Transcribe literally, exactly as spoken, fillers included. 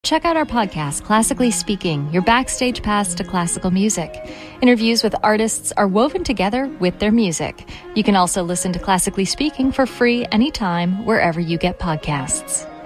check out our podcast, Classically Speaking, your backstage pass to classical music. Interviews with artists are woven together with their music. You can also listen to Classically Speaking for free anytime, wherever you get podcasts.